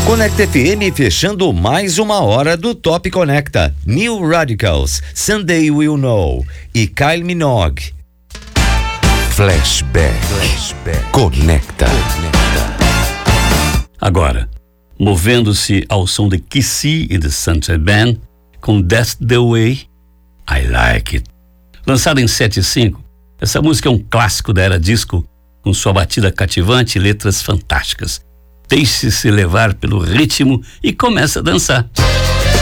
Conecta FM fechando mais uma hora do Top Conecta. New Radicals, Someday We'll Know e Kylie Minogue. Flashback. Conecta. Agora, movendo-se ao som de Kissy e de Sunset Band, com That's the Way I Like It. Lançada em 75, essa música é um clássico da era disco, com sua batida cativante e letras fantásticas. Deixe-se levar pelo ritmo e comece a dançar.